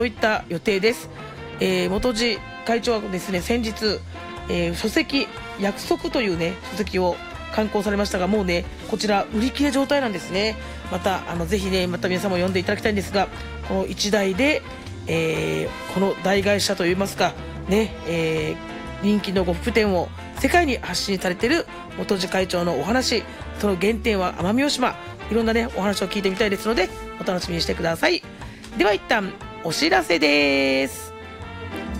といった予定です。元次会長はですね、先日、書籍約束というね書籍を刊行されましたが、もうねこちら売り切れ状態なんですね。またぜひね、また皆さんも読んでいただきたいんですが、この一代で、この大会社といいますかね、人気の呉服店を世界に発信されている元次会長のお話、その原点は奄美大島、いろんなねお話を聞いてみたいですので、お楽しみにしてください。では一旦お知らせです。